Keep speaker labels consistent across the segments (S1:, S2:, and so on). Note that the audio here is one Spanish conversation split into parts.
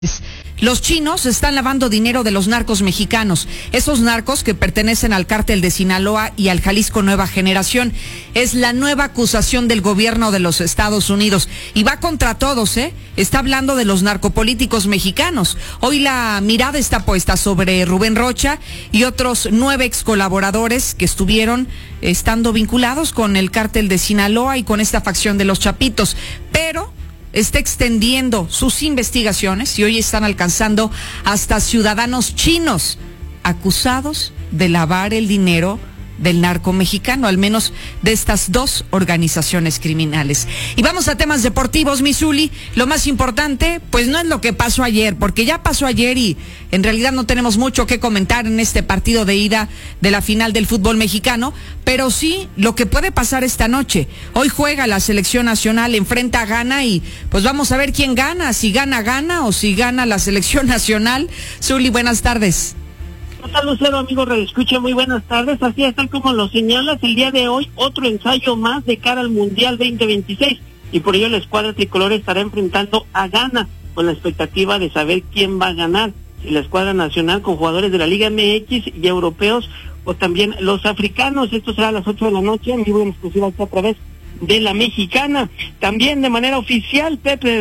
S1: Los chinos están lavando dinero de los narcos mexicanos, esos narcos que pertenecen al cártel de Sinaloa y al Jalisco Nueva Generación. Es la nueva acusación del gobierno de los Estados Unidos y va contra todos, Está hablando de los narcopolíticos mexicanos. Hoy la mirada está puesta sobre Rubén Rocha y otros 9 ex colaboradores que estuvieron estando vinculados con el cártel de Sinaloa y con esta facción de los Chapitos, pero está extendiendo sus investigaciones y hoy están alcanzando hasta ciudadanos chinos acusados de lavar el dinero del narco mexicano, al menos de estas 2 organizaciones criminales. Y vamos a temas deportivos, Misuli. Lo más importante, pues no es lo que pasó ayer, porque ya pasó ayer y en realidad no tenemos mucho que comentar en este partido de ida de la final del fútbol mexicano, pero sí lo que puede pasar esta noche. Hoy juega la selección nacional, enfrenta a Ghana y pues vamos a ver quién gana, si gana o si gana la selección nacional. Zuli, buenas tardes.
S2: ¿Qué tal, Lucero, amigo redescucha? Muy buenas tardes. Así es, tal como lo señalas, el día de hoy otro ensayo más de cara al Mundial 2026 y por ello la escuadra tricolor estará enfrentando a Ghana con la expectativa de saber quién va a ganar, si la escuadra nacional con jugadores de la Liga MX y europeos o también los africanos. Esto será a las 8 de la noche, en vivo en exclusiva aquí a través de la Mexicana. También de manera oficial,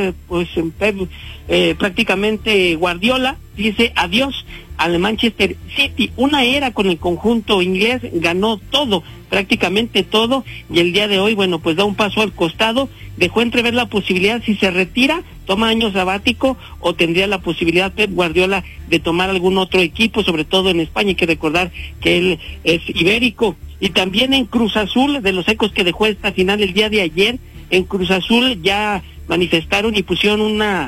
S2: prácticamente Guardiola dice adiós al Manchester City. Una era con el conjunto inglés, ganó todo, prácticamente todo, y el día de hoy, pues da un paso al costado, dejó entrever la posibilidad, si se retira, toma año sabático, o tendría la posibilidad Pep Guardiola de tomar algún otro equipo, sobre todo en España. Hay que recordar que él es ibérico. Y también en Cruz Azul, de los ecos que dejó esta final el día de ayer, en Cruz Azul ya manifestaron y pusieron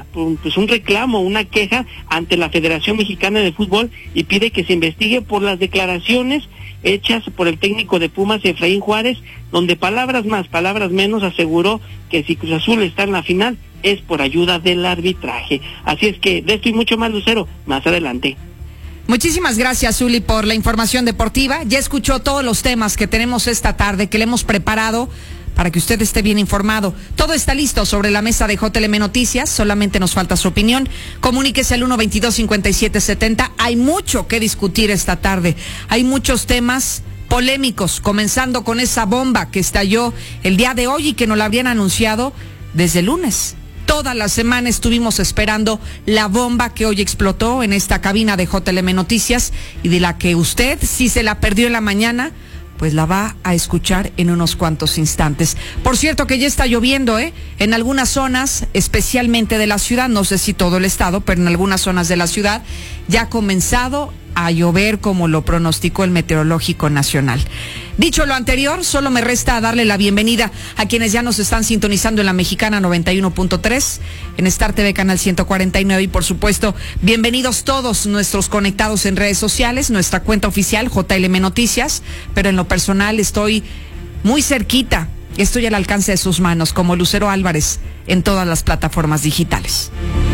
S2: un reclamo, una queja ante la Federación Mexicana de Fútbol y pide que se investigue por las declaraciones hechas por el técnico de Pumas, Efraín Juárez, donde palabras más, palabras menos, aseguró que si Cruz Azul está en la final es por ayuda del arbitraje. Así es que de esto y mucho más, Lucero, más adelante.
S1: Muchísimas gracias, Zuli, por la información deportiva. Ya escuchó todos los temas que tenemos esta tarde, que le hemos preparado para que usted esté bien informado. Todo está listo sobre la mesa de JLM Noticias, solamente nos falta su opinión. Comuníquese al 122-5770. Hay mucho que discutir esta tarde. Hay muchos temas polémicos, comenzando con esa bomba que estalló el día de hoy y que nos la habían anunciado desde el lunes. Toda la semana estuvimos esperando la bomba que hoy explotó en esta cabina de JLM Noticias y de la que usted, si se la perdió en la mañana, pues la va a escuchar en unos cuantos instantes. Por cierto que ya está lloviendo, en algunas zonas, especialmente de la ciudad, no sé si todo el estado, pero en algunas zonas de la ciudad ya ha comenzado a llover como lo pronosticó el Meteorológico Nacional. Dicho lo anterior, solo me resta darle la bienvenida a quienes ya nos están sintonizando en la Mexicana 91.3, en Star TV Canal 149 y por supuesto, bienvenidos todos nuestros conectados en redes sociales, nuestra cuenta oficial JLM Noticias, pero en lo personal estoy muy cerquita, estoy al alcance de sus manos como Lucero Álvarez en todas las plataformas digitales.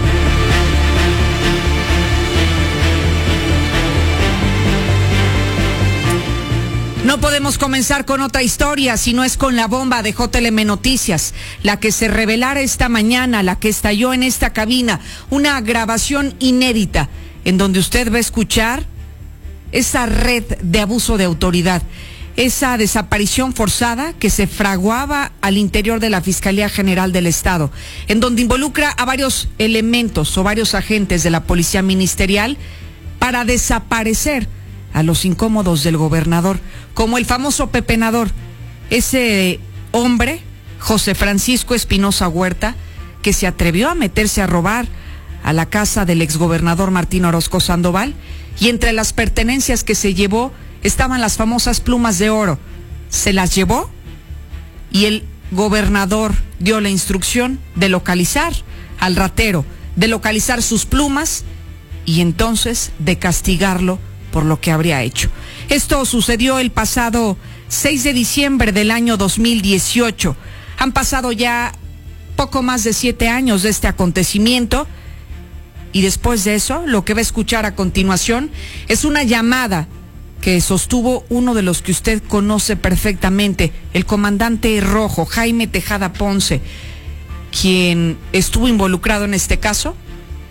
S1: No podemos comenzar con otra historia, si no es con la bomba de JLM Noticias, la que se revelara esta mañana, la que estalló en esta cabina, una grabación inédita, en donde usted va a escuchar esa red de abuso de autoridad, esa desaparición forzada que se fraguaba al interior de la Fiscalía General del Estado, en donde involucra a varios elementos o varios agentes de la Policía Ministerial para desaparecer a los incómodos del gobernador, como el famoso pepenador, ese hombre, José Francisco Espinosa Huerta, que se atrevió a meterse a robar a la casa del exgobernador Martín Orozco Sandoval, y entre las pertenencias que se llevó estaban las famosas plumas de oro. Se las llevó y el gobernador dio la instrucción de localizar al ratero, de localizar sus plumas y entonces de castigarlo por lo que habría hecho. Esto sucedió el pasado 6 de diciembre del año 2018. Han pasado ya poco más de 7 años de este acontecimiento y después de eso, lo que va a escuchar a continuación es una llamada que sostuvo uno de los que usted conoce perfectamente, el comandante rojo, Jaime Tejada Ponce, quien estuvo involucrado en este caso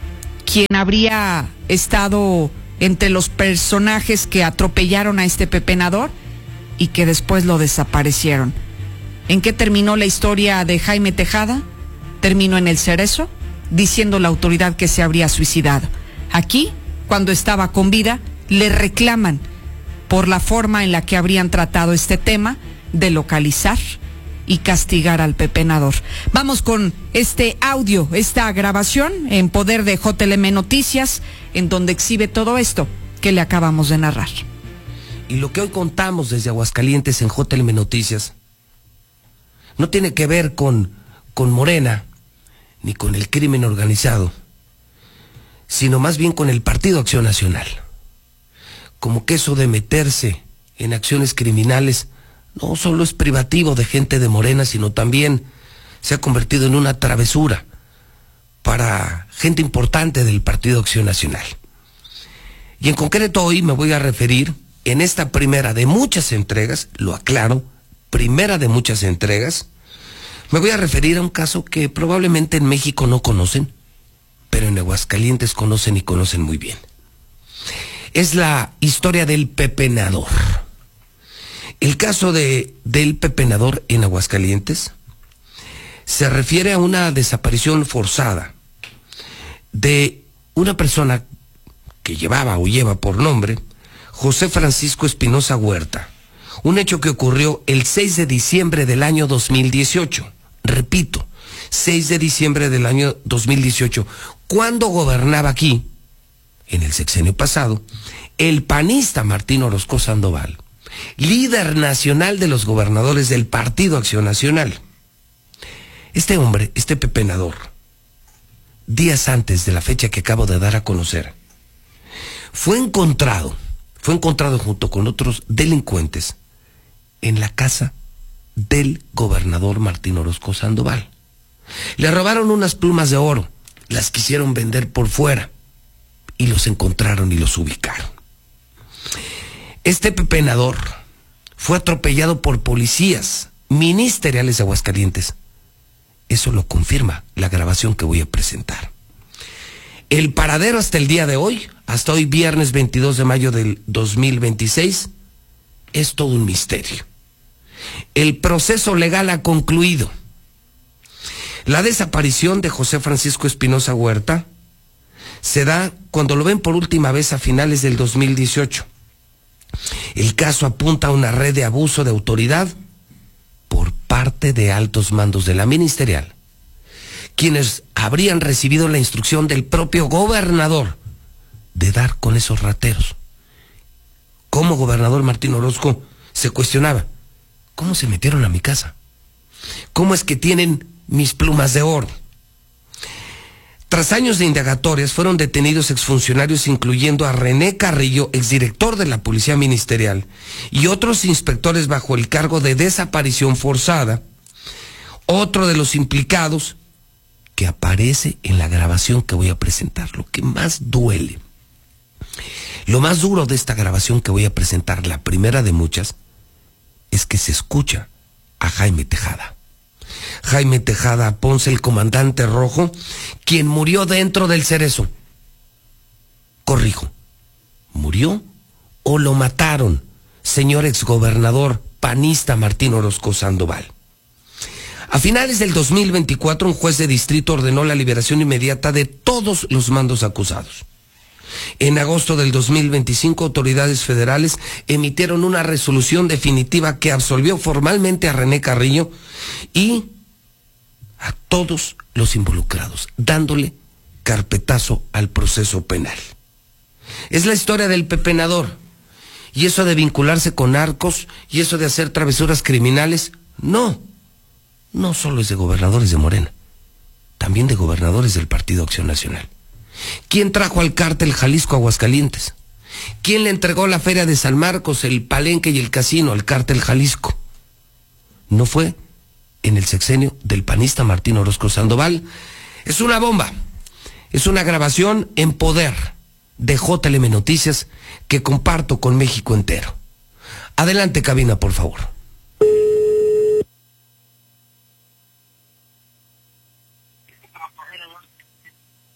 S1: quien habría estado entre los personajes que atropellaron a este pepenador y que después lo desaparecieron. ¿En qué terminó la historia de Jaime Tejada? Terminó en el Cerezo, diciendo la autoridad que se habría suicidado. Aquí, cuando estaba con vida, le reclaman por la forma en la que habrían tratado este tema de localizar y castigar al pepenador. Vamos con este audio, esta grabación en poder de JLM Noticias, en donde exhibe todo esto que le acabamos de narrar.
S3: Y lo que hoy contamos desde Aguascalientes en JLM Noticias no tiene que ver con Morena ni con el crimen organizado, sino más bien con el Partido Acción Nacional. Como que eso de meterse en acciones criminales no solo es privativo de gente de Morena, sino también se ha convertido en una travesura para gente importante del Partido Acción Nacional. Y en concreto hoy me voy a referir, en esta primera de muchas entregas, lo aclaro, primera de muchas entregas, me voy a referir a un caso que probablemente en México no conocen, pero en Aguascalientes conocen y conocen muy bien. Es la historia del pepenador. El caso del pepenador en Aguascalientes se refiere a una desaparición forzada de una persona que llevaba o lleva por nombre José Francisco Espinosa Huerta. Un hecho que ocurrió el 6 de diciembre del año 2018. Repito, 6 de diciembre del año 2018, cuando gobernaba aquí, en el sexenio pasado, el panista Martín Orozco Sandoval, líder nacional de los gobernadores del Partido Acción Nacional. Este hombre, este pepenador, días antes de la fecha que acabo de dar a conocer, fue encontrado junto con otros delincuentes en la casa del gobernador Martín Orozco Sandoval. Le robaron unas plumas de oro, las quisieron vender por fuera y los encontraron y los ubicaron. Este pepenador fue atropellado por policías ministeriales de Aguascalientes. Eso lo confirma la grabación que voy a presentar. El paradero hasta el día de hoy, hasta hoy viernes 22 de mayo del 2026, es todo un misterio. El proceso legal ha concluido. La desaparición de José Francisco Espinosa Huerta se da cuando lo ven por última vez a finales del 2018. El caso apunta a una red de abuso de autoridad por parte de altos mandos de la ministerial, quienes habrían recibido la instrucción del propio gobernador de dar con esos rateros. Como gobernador Martín Orozco se cuestionaba, ¿cómo se metieron a mi casa? ¿Cómo es que tienen mis plumas de oro? Tras años de indagatorias, fueron detenidos exfuncionarios, incluyendo a René Carrillo, exdirector de la Policía Ministerial, y otros inspectores bajo el cargo de desaparición forzada. Otro de los implicados que aparece en la grabación que voy a presentar. Lo que más duele, lo más duro de esta grabación que voy a presentar, la primera de muchas, es que se escucha a Jaime Tejada. Jaime Tejada Ponce, el comandante rojo, quien murió dentro del Cerezo. Corrijo, ¿murió o lo mataron, señor exgobernador panista Martín Orozco Sandoval? A finales del 2024, un juez de distrito ordenó la liberación inmediata de todos los mandos acusados. En agosto del 2025, autoridades federales emitieron una resolución definitiva que absolvió formalmente a René Carrillo y a todos los involucrados, dándole carpetazo al proceso penal. Es la historia del pepenador. Y eso de vincularse con narcos y eso de hacer travesuras criminales, no solo es de gobernadores de Morena, también de gobernadores del Partido Acción Nacional. ¿Quién trajo al cártel Jalisco a Aguascalientes? ¿Quién le entregó la feria de San Marcos, el palenque y el casino al cártel Jalisco? ¿No fue en el sexenio del panista Martín Orozco Sandoval? Es una bomba, es una grabación en poder de JLM Noticias que comparto con México entero. Adelante, cabina, por favor.